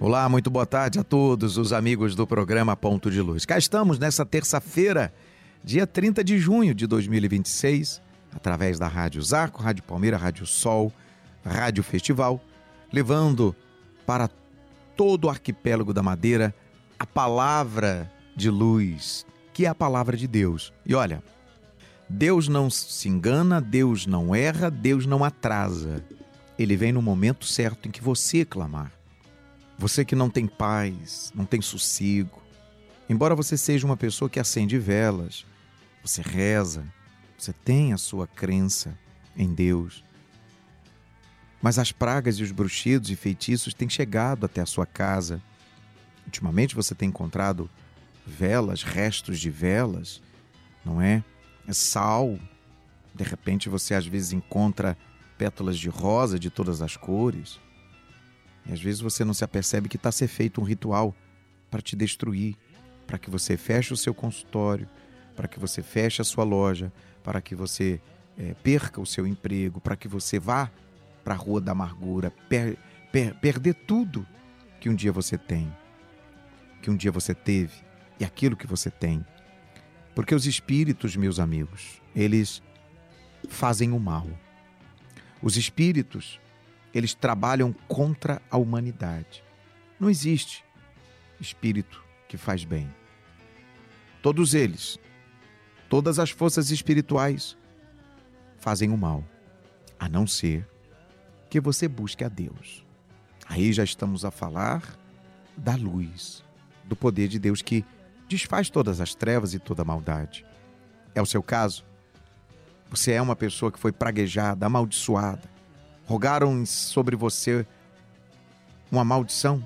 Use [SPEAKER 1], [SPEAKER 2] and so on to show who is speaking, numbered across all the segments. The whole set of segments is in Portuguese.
[SPEAKER 1] Olá, muito boa tarde a todos os amigos do programa Ponto de Luz. Cá estamos nessa terça-feira, dia 30 de junho de 2026, através da Rádio Zarco, Rádio Palmeira, Rádio Sol, Rádio Festival, levando para todo o arquipélago da Madeira a palavra de luz, que é a palavra de Deus. E olha, Deus não se engana, Deus não erra, Deus não atrasa. Ele vem no momento certo em que você clamar. Você que não tem paz, não tem sossego, embora você seja uma pessoa que acende velas, você reza, você tem a sua crença em Deus, mas as pragas e os bruxidos e feitiços têm chegado até a sua casa. Ultimamente você tem encontrado velas, restos de velas, não é? É sal. De repente você às vezes encontra pétalas de rosa de todas as cores. E às vezes você não se apercebe que está a ser feito um ritual para te destruir, para que você feche o seu consultório, para que você feche a sua loja, para que você perca o seu emprego, para que você vá para a rua da amargura, perder tudo que um dia você tem, que um dia você teve e aquilo que você tem. Porque os espíritos, meus amigos, eles fazem o mal. Os espíritos, eles trabalham contra a humanidade. Não existe espírito que faz bem. Todos eles, todas as forças espirituais fazem o mal, a não ser que você busque a Deus. Aí já estamos a falar da luz, do poder de Deus que desfaz todas as trevas e toda a maldade. É o seu caso? Você é uma pessoa que foi praguejada, amaldiçoada, rogaram sobre você uma maldição?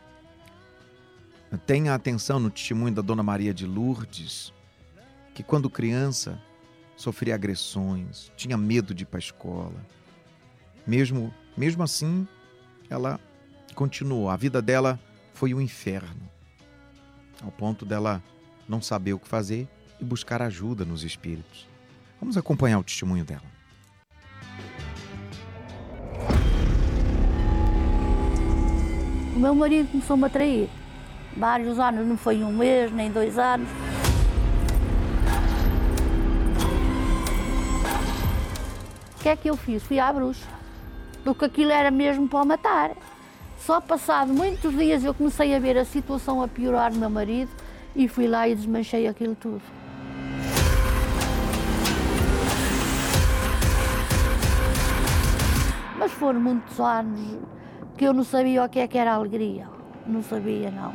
[SPEAKER 1] Tenha atenção no testemunho da Dona Maria de Lourdes, que quando criança sofria agressões, tinha medo de ir para a escola. Mesmo assim, ela continuou. A vida dela foi um inferno, ao ponto dela não saber o que fazer e buscar ajuda nos espíritos. Vamos acompanhar o testemunho dela.
[SPEAKER 2] O meu marido começou-me a trair. Vários anos, não foi 1 mês, nem 2 anos. O que é que eu fiz? Fui à bruxa. Porque aquilo era mesmo para o matar. Só passado muitos dias eu comecei a ver a situação a piorar no meu marido e fui lá e desmanchei aquilo tudo. Mas foram muitos anos que eu não sabia o que era alegria. Não sabia, não.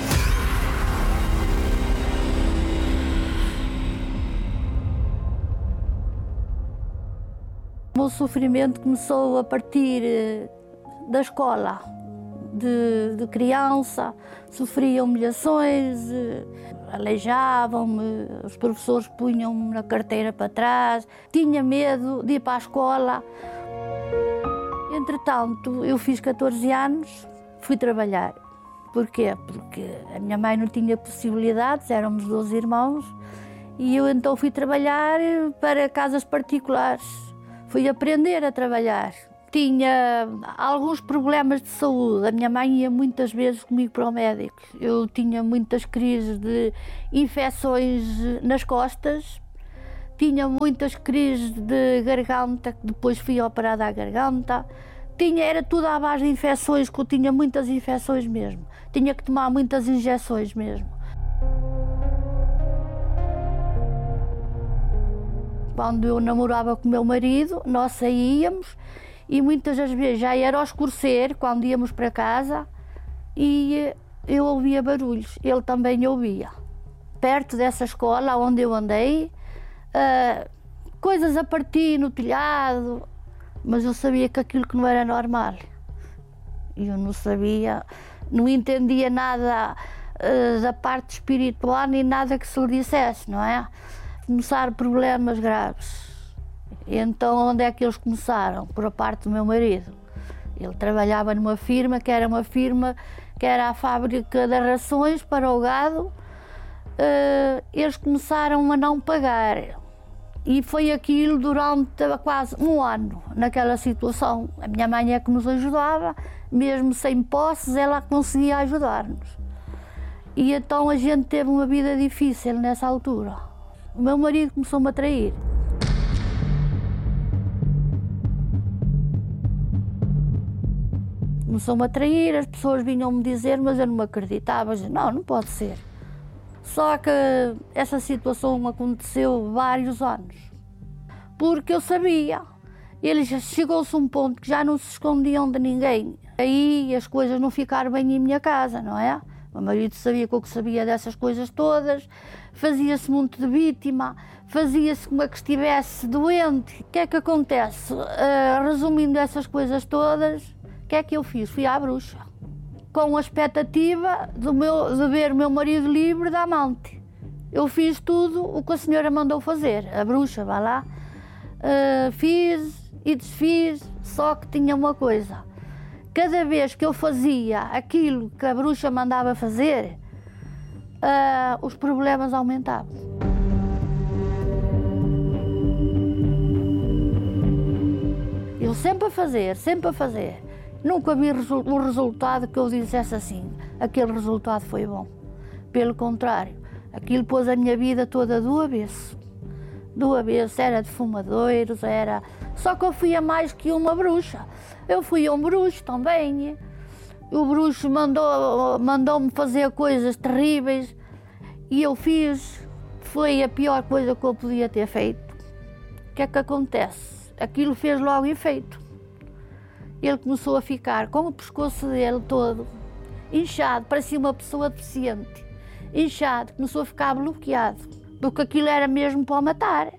[SPEAKER 2] O meu sofrimento começou a partir da escola. De criança, sofria humilhações, aleijavam-me, os professores punham-me na carteira para trás, tinha medo de ir para a escola. Entretanto, eu fiz 14 anos, fui trabalhar. Porquê? Porque a minha mãe não tinha possibilidades, éramos 12 irmãos, e eu então fui trabalhar para casas particulares. Fui aprender a trabalhar. Tinha alguns problemas de saúde, a minha mãe ia muitas vezes comigo para o médico. Eu tinha muitas crises de infecções nas costas, tinha muitas crises de garganta, que depois fui operada à garganta. Era tudo à base de infecções, que eu tinha muitas infecções mesmo. Tinha que tomar muitas injeções mesmo. Quando eu namorava com o meu marido, nós saíamos e muitas das vezes já era ao escurecer, quando íamos para casa, e eu ouvia barulhos, ele também ouvia. Perto dessa escola onde eu andei, coisas a partir no telhado, mas eu sabia que aquilo que não era normal. Eu não sabia, não entendia nada da parte espiritual, nem nada que se lhe dissesse, não é? Começaram problemas graves. Então, onde é que eles começaram? Por a parte do meu marido. Ele trabalhava numa firma que era a fábrica de rações para o gado. Eles começaram a não pagar. E foi aquilo durante quase um ano, naquela situação. A minha mãe é que nos ajudava, mesmo sem posses, ela conseguia ajudar-nos. E então a gente teve uma vida difícil nessa altura. O meu marido começou-me a trair. Começou-me a trair, as pessoas vinham-me dizer, mas eu não me acreditava. Eu dizia, não pode ser. Só que essa situação aconteceu vários anos. Porque eu sabia. Eles chegou-se a um ponto que já não se escondiam de ninguém. Aí as coisas não ficaram bem em minha casa, não é? O meu marido sabia que eu sabia dessas coisas todas, fazia-se muito de vítima, fazia-se como que estivesse doente. O que é que acontece? Resumindo essas coisas todas, o que é que eu fiz? Fui à bruxa, com a expectativa de ver o meu marido livre da amante. Eu fiz tudo o que a senhora mandou fazer, a bruxa, vá lá. Fiz e desfiz, só que tinha uma coisa. Cada vez que eu fazia aquilo que a bruxa mandava fazer, os problemas aumentavam. Eu sempre a fazer. Nunca vi o resultado que eu dissesse assim, aquele resultado foi bom. Pelo contrário, aquilo pôs a minha vida toda do avesso. Do avesso, era de fumadeiros, era... Só que eu fui a mais que uma bruxa. Eu fui a um bruxo também. O bruxo mandou-me fazer coisas terríveis e eu fiz. Foi a pior coisa que eu podia ter feito. O que é que acontece? Aquilo fez logo efeito. Ele começou a ficar com o pescoço dele todo inchado, parecia uma pessoa deficiente. Inchado, começou a ficar bloqueado, porque aquilo era mesmo para o matar.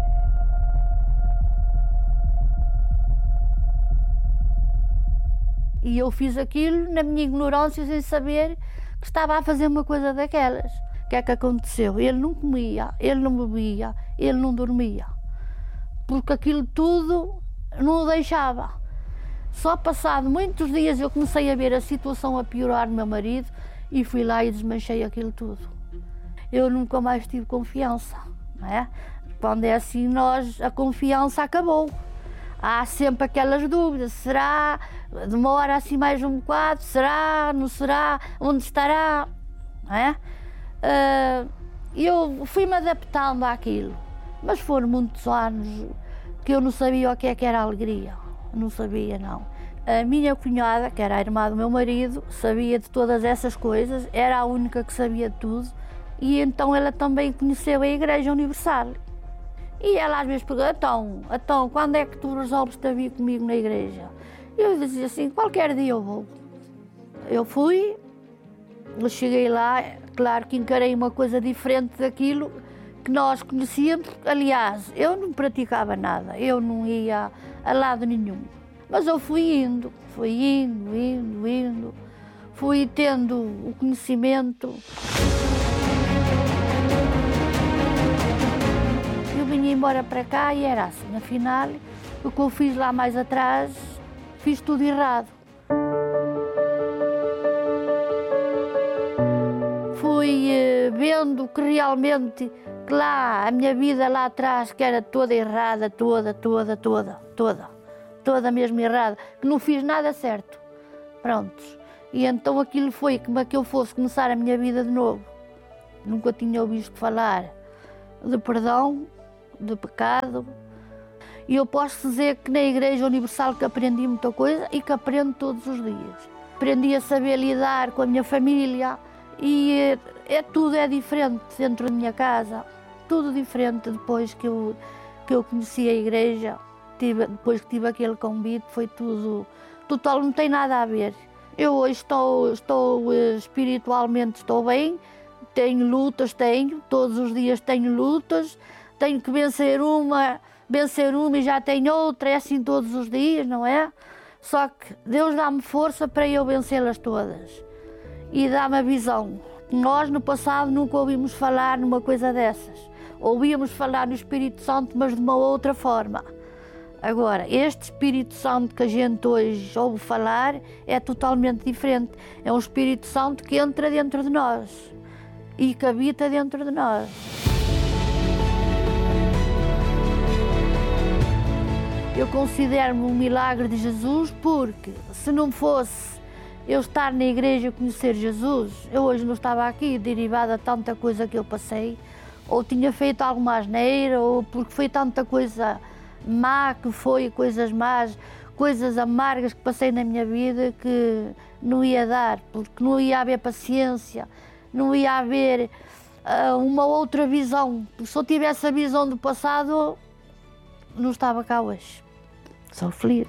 [SPEAKER 2] E eu fiz aquilo na minha ignorância, sem saber que estava a fazer uma coisa daquelas. O que é que aconteceu? Ele não comia, ele não bebia, ele não dormia, porque aquilo tudo não o deixava. Só passado muitos dias eu comecei a ver a situação a piorar no meu marido e fui lá e desmanchei aquilo tudo. Eu nunca mais tive confiança, não é? Quando é assim, a confiança acabou. Há sempre aquelas dúvidas, será? Demora assim mais um bocado, será? Não será? Onde estará? Não é? Eu fui-me adaptando àquilo, mas foram muitos anos que eu não sabia o que era alegria. Não sabia, não. A minha cunhada, que era a irmã do meu marido, sabia de todas essas coisas, era a única que sabia de tudo, e então ela também conheceu a Igreja Universal. E ela às vezes pergunta, então, quando é que tu resolves-te vir comigo na igreja? Eu dizia assim, qualquer dia eu vou. Eu fui, eu cheguei lá, claro que encarei uma coisa diferente daquilo que nós conhecíamos. Aliás, eu não praticava nada, eu não ia a lado nenhum. Mas eu fui indo, fui tendo o conhecimento. Eu vinha embora para cá e era assim, afinal, o que eu fiz lá mais atrás, fiz tudo errado. Fui vendo que realmente, que lá, a minha vida lá atrás, que era toda errada, toda mesmo errada, que não fiz nada certo. Prontos. E então aquilo foi como que eu fosse começar a minha vida de novo. Nunca tinha ouvido falar de perdão, de pecado. E eu posso dizer que na Igreja Universal que aprendi muita coisa e que aprendo todos os dias. Aprendi a saber lidar com a minha família e tudo é diferente dentro da minha casa. Tudo diferente depois que eu conheci a igreja, depois que tive aquele convite, foi tudo total, não tem nada a ver. Eu hoje estou espiritualmente estou bem, tenho lutas, todos os dias tenho lutas, tenho que vencer uma e já tenho outra, é assim todos os dias, não é? Só que Deus dá-me força para eu vencê-las todas e dá-me a visão. Nós no passado nunca ouvimos falar numa coisa dessas. Ouvíamos falar no Espírito Santo, mas de uma outra forma. Agora, este Espírito Santo que a gente hoje ouve falar é totalmente diferente. É um Espírito Santo que entra dentro de nós e que habita dentro de nós. Eu considero-me um milagre de Jesus, porque se não fosse eu estar na igreja e conhecer Jesus, eu hoje não estava aqui, derivada de tanta coisa que eu passei, ou tinha feito alguma asneira, ou porque foi tanta coisa má que foi, coisas más, coisas amargas que passei na minha vida que não ia dar, porque não ia haver paciência, não ia haver uma outra visão. Porque se eu tivesse a visão do passado, não estava cá hoje. Sou feliz.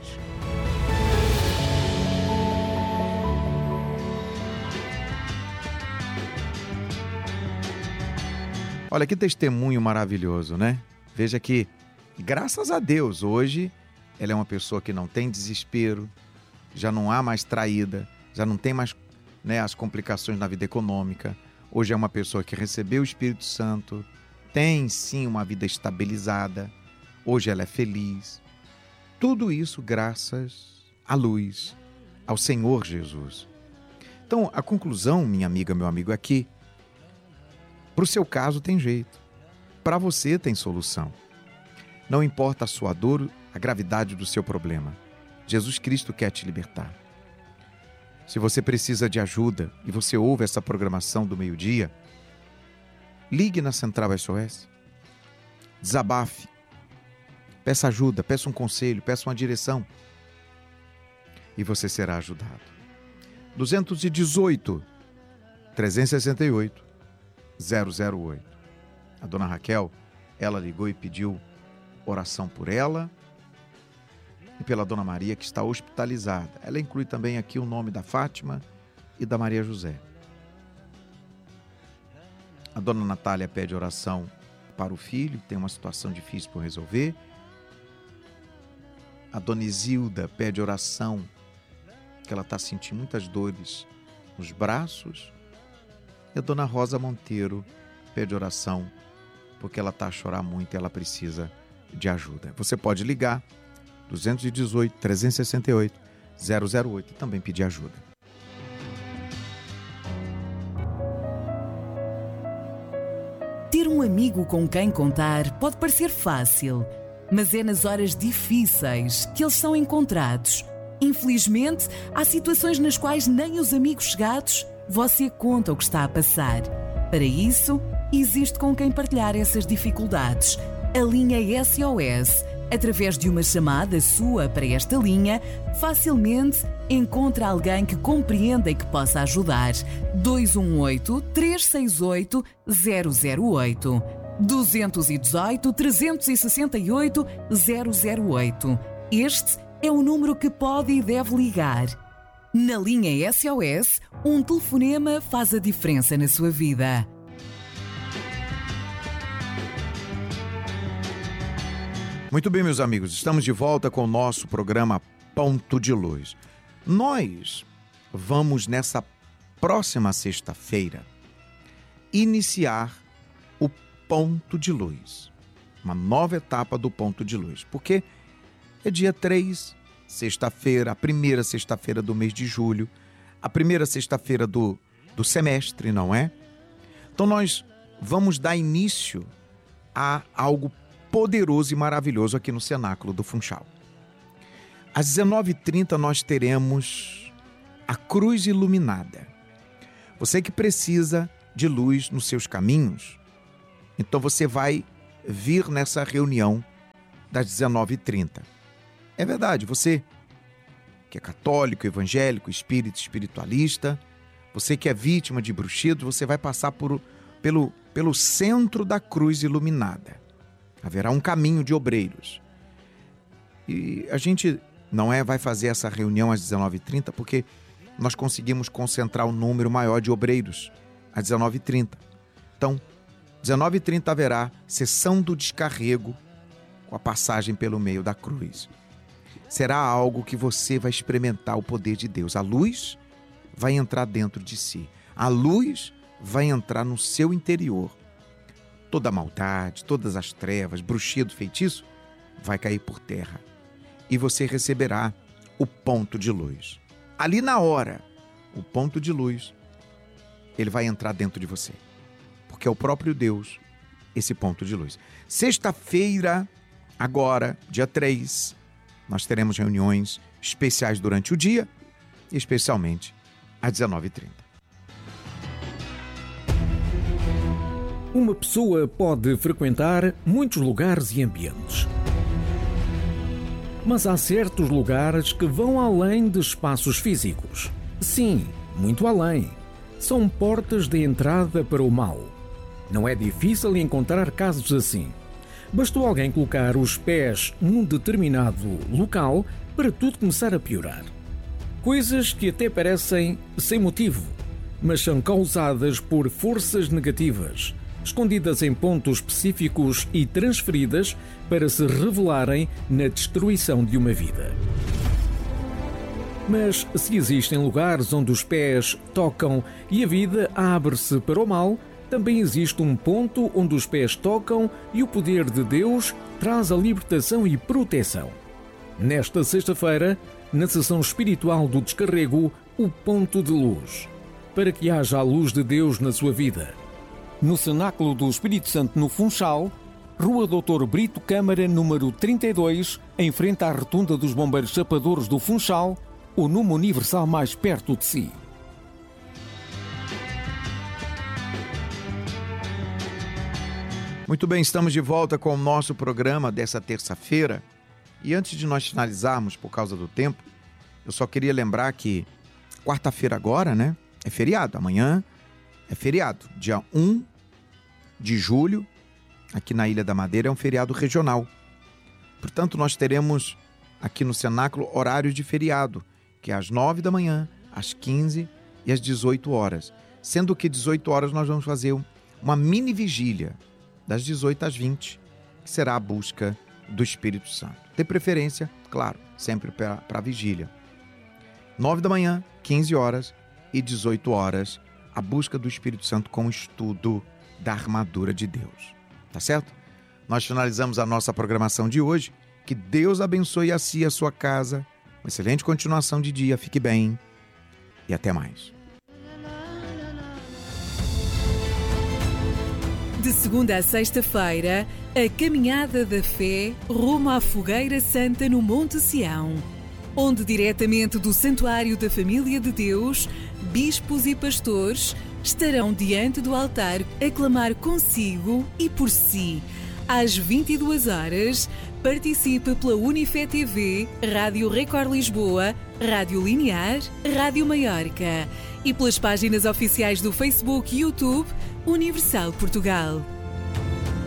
[SPEAKER 1] Olha que testemunho maravilhoso, né? Veja que, graças a Deus, hoje ela é uma pessoa que não tem desespero, já não há mais traída, já não tem mais, né, as complicações na vida econômica. Hoje é uma pessoa que recebeu o Espírito Santo, tem sim uma vida estabilizada, hoje ela é feliz. Tudo isso graças à luz, ao Senhor Jesus. Então, a conclusão, minha amiga, meu amigo, é que para o seu caso tem jeito, para você tem solução. Não importa a sua dor, a gravidade do seu problema. Jesus Cristo quer te libertar. Se você precisa de ajuda e você ouve essa programação do meio-dia, ligue na Central SOS, desabafe, peça ajuda, peça um conselho, peça uma direção e você será ajudado. 218 368 008. A dona Raquel, ela ligou e pediu oração por ela e pela dona Maria, que está hospitalizada. Ela inclui também aqui o nome da Fátima e da Maria José. A dona Natália pede oração para o filho, tem uma situação difícil por resolver. A dona Isilda pede oração, que ela está sentindo muitas dores nos braços. E a dona Rosa Monteiro pede oração, porque ela está a chorar muito e ela precisa de ajuda. Você pode ligar 218 368 008 e também pedir ajuda.
[SPEAKER 3] Ter um amigo com quem contar pode parecer fácil, mas é nas horas difíceis que eles são encontrados. Infelizmente, há situações nas quais nem os amigos chegados você conta o que está a passar. Para isso, existe com quem partilhar essas dificuldades. A linha SOS. Através de uma chamada sua para esta linha, facilmente encontra alguém que compreenda e que possa ajudar. 218-368-008. 218-368-008. Este é o número que pode e deve ligar. Na linha SOS, um telefonema faz a diferença na sua vida.
[SPEAKER 1] Muito bem, meus amigos, estamos de volta com o nosso programa Ponto de Luz. Nós vamos, nessa próxima sexta-feira, iniciar o Ponto de Luz. Uma nova etapa do Ponto de Luz. Porque é dia 3, sexta-feira, a primeira sexta-feira do mês de julho, a primeira sexta-feira do semestre, não é? Então nós vamos dar início a algo poderoso e maravilhoso aqui no Cenáculo do Funchal. Às 19h30 nós teremos a Cruz Iluminada. Você que precisa de luz nos seus caminhos, então você vai vir nessa reunião das 19h30. É verdade, você que é católico, evangélico, espírita, espiritualista, você que é vítima de bruxismo, você vai passar pelo centro da Cruz Iluminada. Haverá um caminho de obreiros. E a gente não vai fazer essa reunião às 19h30 porque nós conseguimos concentrar um número maior de obreiros às 19h30. Então, 19h30 haverá sessão do descarrego com a passagem pelo meio da cruz. Será algo que você vai experimentar o poder de Deus. A luz vai entrar dentro de si. A luz vai entrar no seu interior. Toda a maldade, todas as trevas, bruxismo, feitiço, vai cair por terra. E você receberá o ponto de luz. Ali na hora, o ponto de luz, ele vai entrar dentro de você. Porque é o próprio Deus, esse ponto de luz. Sexta-feira, agora, dia 3, nós teremos reuniões especiais durante o dia, especialmente às 19h30.
[SPEAKER 4] Uma pessoa pode frequentar muitos lugares e ambientes. Mas há certos lugares que vão além de espaços físicos. Sim, muito além. São portas de entrada para o mal. Não é difícil encontrar casos assim. Bastou alguém colocar os pés num determinado local para tudo começar a piorar. Coisas que até parecem sem motivo, mas são causadas por forças negativas, escondidas em pontos específicos e transferidas para se revelarem na destruição de uma vida. Mas se existem lugares onde os pés tocam e a vida abre-se para o mal, também existe um ponto onde os pés tocam e o poder de Deus traz a libertação e proteção. Nesta sexta-feira, na sessão espiritual do Descarrego, o ponto de luz, para que haja a luz de Deus na sua vida. No Cenáculo do Espírito Santo, no Funchal, Rua Doutor Brito Câmara, número 32, em frente à Rotunda dos Bombeiros Chapadores do Funchal, o número universal mais perto de si.
[SPEAKER 1] Muito bem, estamos de volta com o nosso programa dessa terça-feira. E antes de nós finalizarmos, por causa do tempo, eu só queria lembrar que quarta-feira agora, né, é feriado. Amanhã é feriado. Dia 1 de julho, aqui na Ilha da Madeira, é um feriado regional. Portanto, nós teremos aqui no Cenáculo horários de feriado, que é às 9 da manhã, às 15 e às 18 horas. Sendo que 18 horas nós vamos fazer uma mini vigília, das 18 às 20, que será a busca do Espírito Santo. De preferência, claro, sempre para a vigília. 9 da manhã, 15 horas e 18 horas, a busca do Espírito Santo com o estudo da armadura de Deus. Tá certo? Nós finalizamos a nossa programação de hoje. Que Deus abençoe a si e a sua casa. Uma excelente continuação de dia. Fique bem e até mais.
[SPEAKER 3] De segunda a sexta-feira, a Caminhada da Fé rumo à Fogueira Santa no Monte Sião, onde diretamente do Santuário da Família de Deus, bispos e pastores estarão diante do altar a clamar consigo e por si. Às 22 horas, participe pela Unifé TV, Rádio Record Lisboa, Rádio Linear, Rádio Maiorca e pelas páginas oficiais do Facebook e YouTube Universal Portugal.